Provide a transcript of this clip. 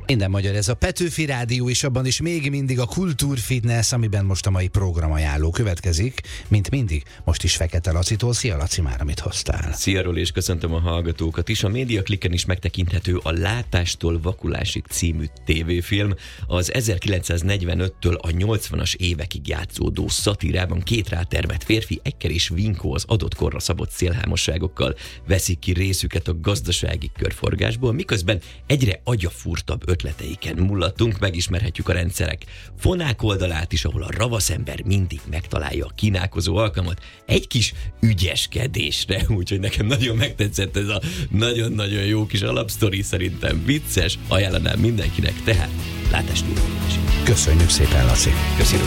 Minden magyar, ez a Petőfi Rádió, és abban is még mindig a Kultúrfitness, amiben most a mai programajánló következik, mint mindig, most is Fekete Lacitól. Szia Laci, már amit hoztál. Szia Roli, és köszöntöm a hallgatókat is. A Mediaclicken is megtekinthető a Látástól vakulásig című tévéfilm. Az 1945-től a 80-as évekig játszódó szatírában két rátermett férfi Ekker és Vinkó az adott korra szabott szélhámosságokkal veszik ki részüket a gazdasági körforgásból, miközben egyre agyafúrtabb ötleteiken mullatunk, megismerhetjük a rendszerek fonák oldalát is, ahol a ravaszember mindig megtalálja a kínálkozó alkalmat egy kis ügyeskedésre, úgyhogy nekem nagyon megtetszett ez a nagyon-nagyon jó kis alapsztori, szerintem vicces, ajánlanám mindenkinek, tehát Látástól vakulásig. Köszönjük szépen, Laci. Köszönöm.